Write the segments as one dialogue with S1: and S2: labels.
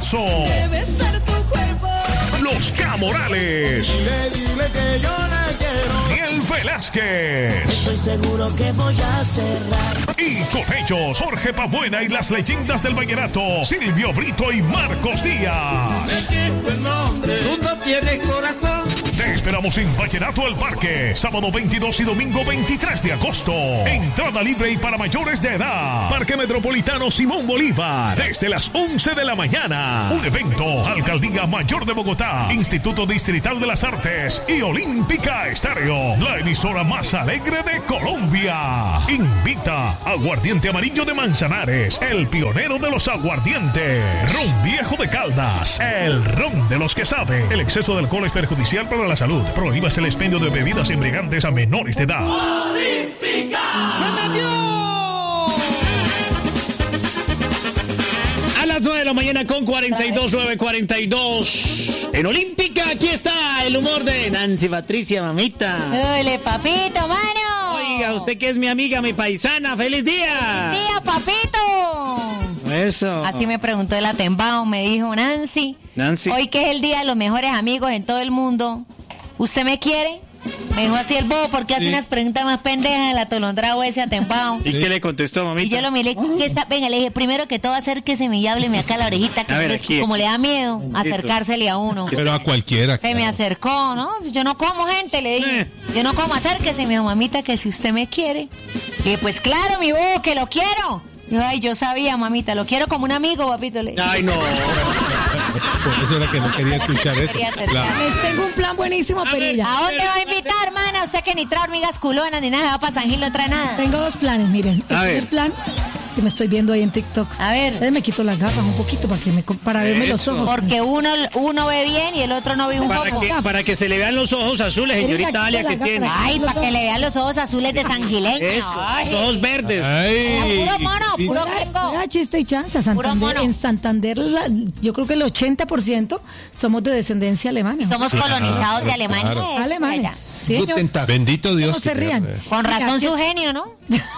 S1: Pegaso.
S2: Debe ser tu cuerpo.
S1: Los Camorales.
S2: Dile que yo la quiero.
S1: Daniel Velázquez.
S2: Estoy seguro que voy a cerrar.
S1: Y con ellos, Jorge Pambuena y las leyendas del vallenato, Silvio Brito y Marcos Díaz.
S2: Tú no tienes corazón.
S1: Te esperamos en Vallenato al Parque, sábado 22 y domingo 23 de agosto. Entrada libre y para mayores de edad. Parque Metropolitano Simón Bolívar, desde las 11 de la mañana. Un evento, Alcaldía Mayor de Bogotá, Instituto Distrital de las Artes y Olímpica Estéreo, la emisora más alegre de Colombia. Invita Aguardiente Amarillo de Manzanares, el pionero de los aguardientes. Ron Viejo de Caldas, el ron de los que sabe. El exceso de alcohol es perjudicial para la salud. Prohíbas el expendio de bebidas embriagantes a menores de edad.
S2: ¡Olímpica! ¡Se metió!
S3: A las 9 de la mañana con 42, 9:42. En Olímpica, aquí está el humor de Nancy Patricia, mamita.
S4: Dale, papito, mano.
S3: Oiga, usted que es mi amiga, mi paisana, ¡feliz día!
S4: ¡Feliz día, papito!
S3: Eso.
S4: Así me preguntó el Atembao, me dijo Nancy. Hoy que es el día de los mejores amigos en todo el mundo, ¿usted me quiere? Me dijo así el bobo, porque hace unas preguntas más pendejas, el atolondrado ese Atembao.
S3: ¿Y qué le contestó, mamita?
S4: Y yo lo miré, venga, le dije, primero que todo acérqueseme y hábleme acá a la orejita, que
S3: ver,
S4: como le da miedo acercársele a uno.
S5: Pero a cualquiera.
S4: Se me acercó, ¿no? Yo no como gente, le dije. Yo no como, acérquese, mi mamita, que si usted me quiere. Y dije, pues claro, mi bobo, que lo quiero. Y ay, yo sabía, mamita, lo quiero como un amigo, papito.
S3: Ay, no.
S5: Por eso era que no quería escuchar eso.
S6: Claro. Les tengo un plan buenísimo, Perilla.
S4: ¿A dónde va a invitar, hermana? Usted que ni trae hormigas culonas ni nada, va para San Gil, no trae nada.
S6: Tengo dos planes, miren. El primer plan, que me estoy viendo ahí en TikTok.
S4: A ver.
S6: Me quito las gafas un poquito para verme los ojos.
S4: Porque uno ve bien y el otro no ve un poco.
S3: Para que se le vean los ojos azules, señorita Alia, que tiene.
S4: Ay, para que le vean los ojos azules de sangileño.
S3: Eso, los ojos verdes.
S4: Puro mono, puro gringo.
S6: Chiste y chanza. En Santander, yo creo que el 80% somos de descendencia alemana.
S4: Y somos colonizados de Alemania.
S5: Claro.
S6: Alemanes. Sí,
S5: bendito Dios.
S6: No se rían.
S4: Con razón su genio, ¿no?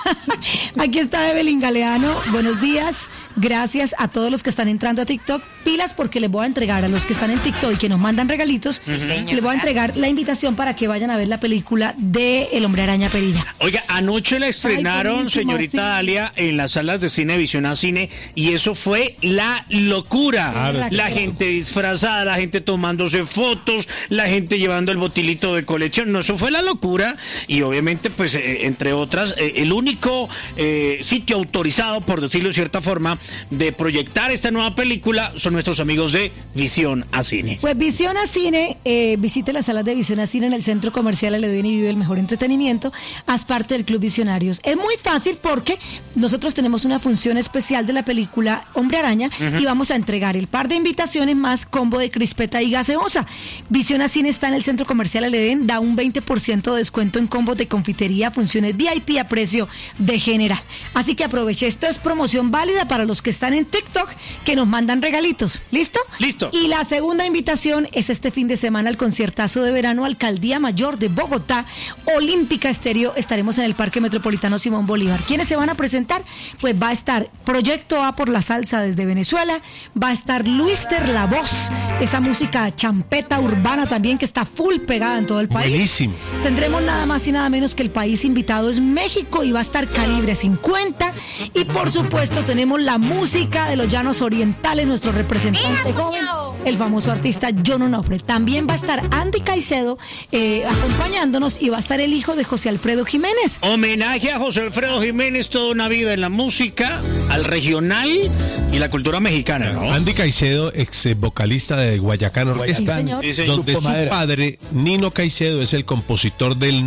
S6: Aquí está Evelyn Galeano. Buenos días. Gracias a todos los que están entrando a TikTok. Pilas, porque les voy a entregar a los que están en TikTok y que nos mandan regalitos, les voy a entregar la invitación para que vayan a ver la película de El Hombre Araña Perilla.
S3: Oiga, anoche la estrenaron, señorita Dalia, en las salas de cine, Visión a Cine, y eso fue la locura. La gente disfrazada, la gente tomándose fotos, la gente llevando el botilito de colección. No, eso fue la locura. Y obviamente, pues, entre otras, el único sitio autorizado, por decirlo de cierta forma, de proyectar esta nueva película son nuestros amigos de Visión a Cine.
S6: Pues Visión a Cine, visite las salas de Visión a Cine en el Centro Comercial Aledén y vive el mejor entretenimiento. Haz parte del Club Visionarios. Es muy fácil porque nosotros tenemos una función especial de la película Hombre Araña y vamos a entregar el par de invitaciones más combo de crispeta y gaseosa. Visión a Cine está en el Centro Comercial Aledén, da un 20% de descuento en combos de confitería, funciones VIP a precio de general. Así que aproveche, esto es promoción válida para los que están en TikTok, que nos mandan regalitos. ¿Listo?
S3: Listo.
S6: Y la segunda invitación es este fin de semana al conciertazo de verano, Alcaldía Mayor de Bogotá, Olímpica Estéreo. Estaremos en el Parque Metropolitano Simón Bolívar. ¿Quiénes se van a presentar? Pues va a estar Proyecto A por la salsa desde Venezuela, va a estar Luister La Voz, esa música champeta urbana también que está full pegada en todo el país.
S5: Buenísimo.
S6: Tendremos nada más y nada menos que el país invitado es México y va a estar Calibre 50 y por supuesto tenemos la música de los llanos orientales, nuestro representante joven, el famoso artista John Onofre. También va a estar Andy Caicedo acompañándonos y va a estar el hijo de José Alfredo Jiménez.
S3: Homenaje a José Alfredo Jiménez, toda una vida en la música, al regional y la cultura mexicana, ¿no?
S5: Andy Caicedo, ex vocalista de Guayacán Orquesta, donde su padre, Nino Caicedo, es el compositor del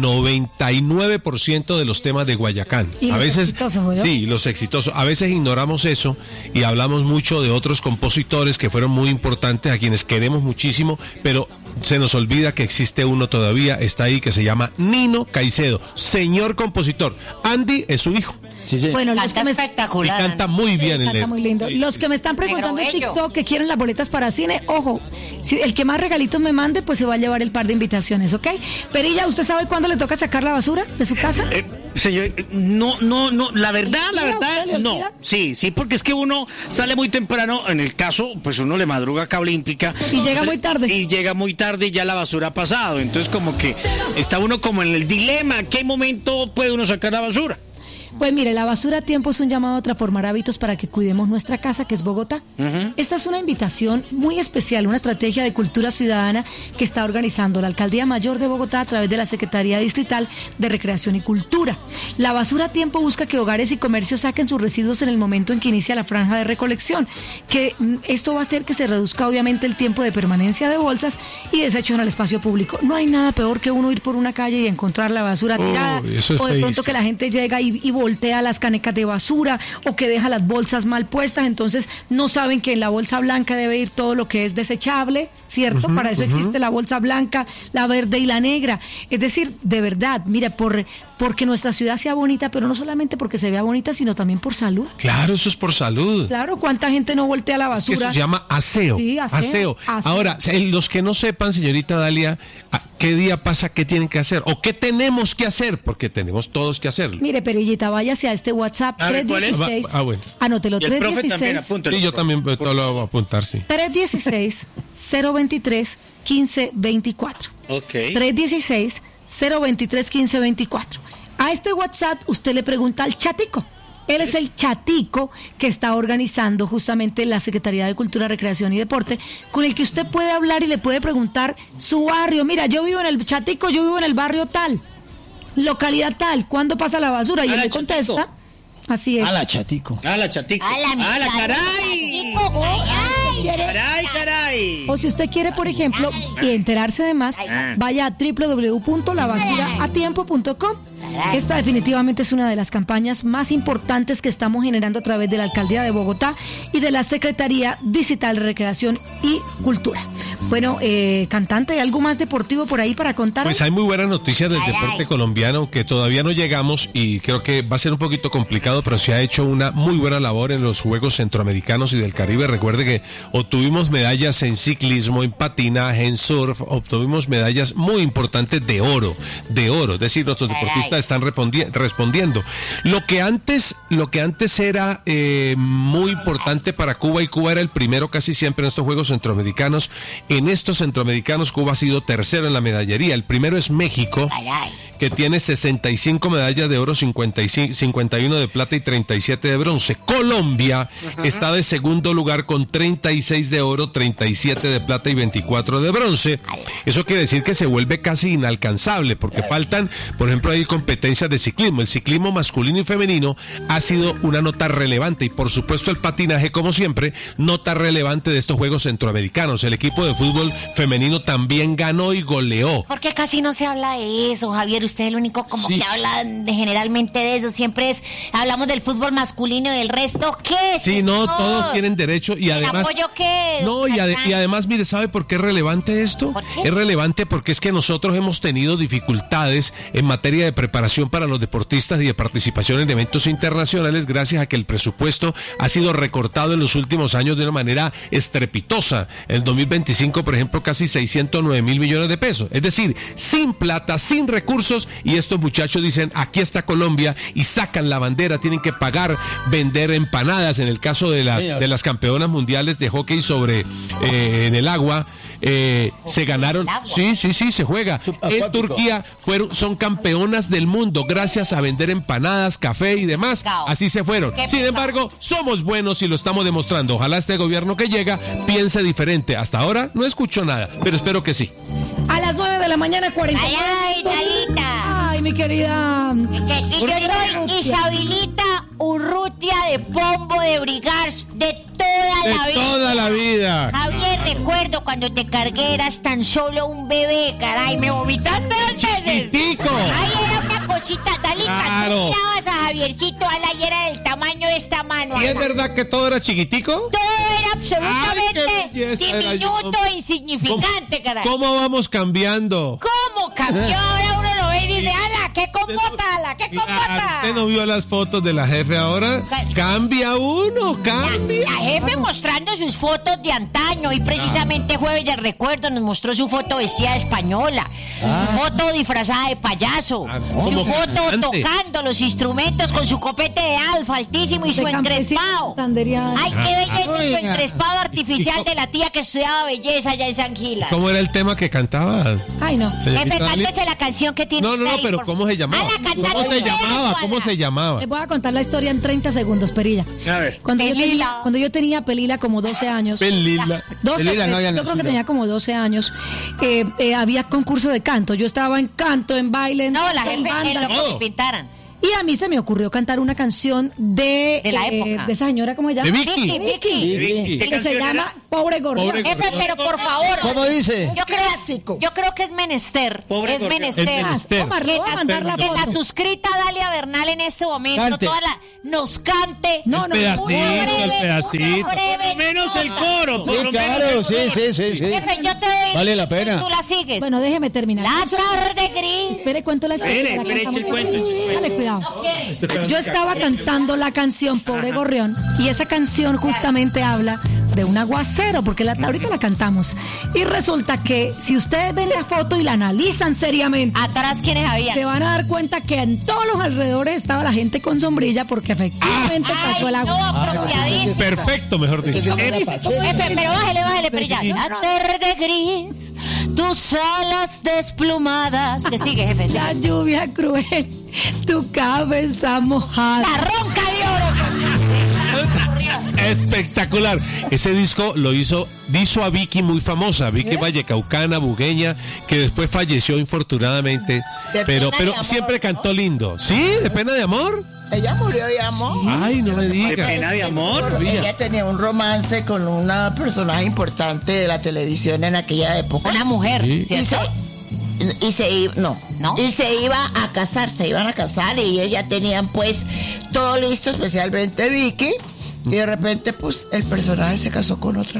S5: 99% de los temas de Guayacán.
S6: Y
S5: a
S6: los
S5: veces,
S6: exitosos, ¿no?
S5: sí, los exitosos. A veces ignoramos eso y hablamos mucho de otros compositores que fueron muy importantes, a quienes queremos muchísimo, pero se nos olvida que existe uno todavía, está ahí, que se llama Nino Caicedo, señor compositor. Andy es su hijo.
S6: Sí, sí. Bueno, los que
S5: espectacular. Y canta muy bien.
S6: Sí, canta muy lindo. Los que me están preguntando en TikTok que quieren las boletas para cine, ojo, si el que más regalitos me mande, pues se va a llevar el par de invitaciones, ¿ok? Perilla, ¿usted sabe cuándo le toca sacar la basura de su casa?
S3: Señor, no, la verdad, no. Sí, porque es que uno sale muy temprano, en el caso, pues uno le madruga acá a Olímpica.
S6: Y llega muy tarde.
S3: Y llega muy tarde y ya la basura ha pasado. Entonces como que está uno como en el dilema, ¿a qué momento puede uno sacar la basura?
S6: Pues mire, la basura a tiempo es un llamado a transformar hábitos para que cuidemos nuestra casa, que es Bogotá. Esta es una invitación muy especial, una estrategia de cultura ciudadana que está organizando la Alcaldía Mayor de Bogotá a través de la Secretaría Distrital de Recreación y Cultura. La basura a tiempo busca que hogares y comercios saquen sus residuos en el momento en que inicia la franja de recolección, que esto va a hacer que se reduzca obviamente el tiempo de permanencia de bolsas y desechos en el espacio público. No hay nada peor que uno ir por una calle y encontrar la basura tirada, o de pronto que la gente llega y voltea las canecas de basura o que deja las bolsas mal puestas, entonces no saben que en la bolsa blanca debe ir todo lo que es desechable, ¿cierto? Para eso existe la bolsa blanca, la verde y la negra. Es decir, de verdad, mire, porque nuestra ciudad sea bonita, pero no solamente porque se vea bonita, sino también por salud.
S5: Claro, eso es por salud.
S6: Claro, ¿cuánta gente no voltea la basura?
S5: Es que eso se llama aseo.
S6: Sí, aseo.
S5: Ahora, los que no sepan, señorita Dalia, ¿qué día pasa? ¿Qué tienen que hacer? ¿O qué tenemos que hacer? Porque tenemos todos que hacerlo.
S6: Mire, Perillita, váyase a este WhatsApp 316. Anótelo, 316.
S5: Sí, yo también lo voy a apuntar, sí.
S6: 316-023-1524.
S3: Ok.
S6: 316-023-1524. A este WhatsApp usted le pregunta al chatico. Él es el chatico que está organizando justamente la Secretaría de Cultura, Recreación y Deporte, con el que usted puede hablar y le puede preguntar su barrio. Mira, yo vivo en el chatico, yo vivo en el barrio tal, localidad tal, ¿cuándo pasa la basura? Y él le contesta. Así es.
S7: A la chatico.
S3: A la chatico. A la caray. Caray.
S6: O si usted quiere, por ejemplo, enterarse de más, vaya a www.labasuraaatiempo.com. Esta definitivamente es una de las campañas más importantes que estamos generando a través de la Alcaldía de Bogotá y de la Secretaría Distrital de Recreación y Cultura. Bueno, cantante, ¿hay algo más deportivo por ahí para contar?
S5: Pues hay muy buenas noticias del deporte colombiano, que todavía no llegamos y creo que va a ser un poquito complicado, pero se ha hecho una muy buena labor en los Juegos Centroamericanos y del Caribe. Recuerde que obtuvimos medallas en ciclismo, en patinaje, en surf, obtuvimos medallas muy importantes de oro, es decir, nuestros deportistas están respondiendo. Lo que antes era muy importante para Cuba, y Cuba era el primero casi siempre en estos Juegos Centroamericanos. En estos Centroamericanos Cuba ha sido tercero en la medallería. El primero es México, que tiene 65 medallas de oro, 51 de plata y 37 de bronce. Colombia está de segundo lugar con 36 de oro, 37 de plata y 24 de bronce. Eso quiere decir que se vuelve casi inalcanzable, porque faltan, por ejemplo, hay competencias de ciclismo. El ciclismo masculino y femenino ha sido una nota relevante, y por supuesto el patinaje, como siempre, nota relevante de estos Juegos Centroamericanos. El equipo de fútbol femenino también ganó y goleó.
S4: Porque casi no se habla de eso, Javier. Usted es el único que habla generalmente de eso. Siempre hablamos del fútbol masculino y del resto, ¿qué?
S5: Sí, no, todos tienen derecho, y además...
S4: ¿El apoyo qué?
S5: No, y además, mire, ¿sabe por qué es relevante esto?
S4: ¿Por qué?
S5: Es relevante porque es que nosotros hemos tenido dificultades en materia de preparación para los deportistas y de participación en eventos internacionales, gracias a que el presupuesto ha sido recortado en los últimos años de una manera estrepitosa. En 2025, por ejemplo, casi 609 mil millones de pesos. Es decir, sin plata, sin recursos, y estos muchachos dicen, aquí está Colombia, y sacan la bandera. Tienen que pagar, vender empanadas. En el caso de las campeonas mundiales de hockey sobre en el agua, se ganaron. Sí, se juega. En Turquía son campeonas del mundo gracias a vender empanadas, café y demás. Así se fueron. Sin embargo, somos buenos y lo estamos demostrando. Ojalá este gobierno que llega piense diferente. Hasta ahora no escucho nada, pero espero que sí.
S6: A las 9 de la mañana, 49 minutos. Ay, mi querida.
S4: Y yo soy Isabilita Urrutia de Pombo de Brigars de toda la vida. Javier, recuerdo cuando te cargué, eras tan solo un bebé, caray. Me vomitaste 2 veces.
S5: Chiquitico.
S4: Ahí era una cosita, Dalita.
S5: Claro.
S4: Tú mirabas a Javiercito, a la y era del tamaño de esta mano.
S5: ¿Y es verdad que todo era chiquitico?
S4: Todo era absolutamente diminuto e insignificante, caray.
S5: ¿Cómo vamos cambiando?
S4: ¿Cómo cambió? Ahora uno lo ve y dice, ¡a la ¿Qué compota? ¿Qué compota?
S5: ¿Usted no vio las fotos de la jefe ahora? Cambia uno, cambia.
S4: La jefe mostrando sus fotos de antaño y precisamente Jueves del Recuerdo nos mostró su foto vestida de española, su foto disfrazada de payaso, su foto tocando los instrumentos con su copete de alfa altísimo y su encrespado. Ay, qué belleza su encrespado artificial de la tía que estudiaba belleza allá en San Gila.
S5: ¿Cómo era el tema que cantaba?
S6: Ay, no.
S4: Jefe, cántese la canción que tiene.
S5: No, pero ¿cómo se llamaba? ¿Cómo se llamaba?
S6: Les voy a contar la historia en 30 segundos, Perilla.
S3: A ver.
S6: Cuando yo tenía Pelila como 12 años.
S5: Pelila.
S6: 12, yo creo que tenía como 12 años. Había concurso de canto. Yo estaba en canto, en baile, en
S4: la jefe,
S6: banda,
S4: en lo que me pintaran.
S6: Y a mí se me ocurrió cantar una canción de
S4: la época.
S6: De esa señora, ¿cómo se llama?
S4: Vicky.
S6: Que se llama Pobre Gorrión.
S4: Jefe, pero por favor.
S7: ¿Cómo dice?
S4: Yo creo que es menester.
S3: Pobre
S4: es menester.
S6: Omar, le voy a mandar la
S4: que
S6: foto.
S4: la suscrita Dalia Bernal en este momento nos cante.
S5: El pedacito.
S3: Menos el coro.
S7: Sí, claro, sí.
S4: Jefe, yo te doy.
S7: Vale la pena.
S4: Tú la sigues.
S6: Bueno, déjeme terminar.
S4: La tarde gris.
S6: Espere, cuento la historia.
S3: Espere, eche el cuento.
S6: Dale, cuidado. Yo estaba cantando la canción Pobre Gorrión y esa canción justamente habla de un aguacero, porque ahorita la cantamos. Y resulta que si ustedes ven la foto y la analizan seriamente,
S4: atrás quiénes había,
S6: se van a dar cuenta que en todos los alrededores estaba la gente con sombrilla porque efectivamente pasó el agua.
S4: No, apropiadísimo.
S5: Perfecto, mejor dicho.
S4: Pero bájale, pero ya. La tarde gris, tus alas desplumadas. ¿Qué sigue, jefe?
S6: La lluvia cruel, tu cabeza mojada.
S4: La ronca de oro.
S5: Espectacular. Ese disco lo hizo a Vicky muy famosa, Vicky vallecaucana, bugueña, que después falleció infortunadamente, pero siempre cantó lindo. ¿Sí? ¿De pena de amor?
S8: Ella murió de amor.
S5: Ay, no me digas.
S3: ¿De pena de amor?
S8: Ella tenía un romance con una personaje importante de la televisión en aquella época.
S4: Una mujer,
S5: Sí.
S4: ¿cierto?
S8: Y se iba a casar, se iban a casar y ellos ya tenían pues todo listo, especialmente Vicky. Y de repente, pues, el personaje se casó con otra.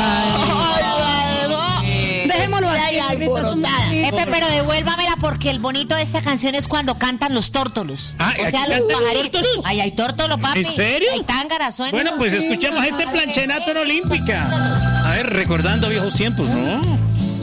S6: Dejémoslo así.
S4: Jefe, pero devuélvamela porque el bonito de esta canción es cuando cantan los tórtolos. O sea, los pajaritos. Ay, hay tórtolo, papi.
S3: ¿En serio?
S4: Hay tángara, suena.
S3: Bueno, pues escuchemos este planchenato en Olímpica. A ver, recordando viejos tiempos, ¿no?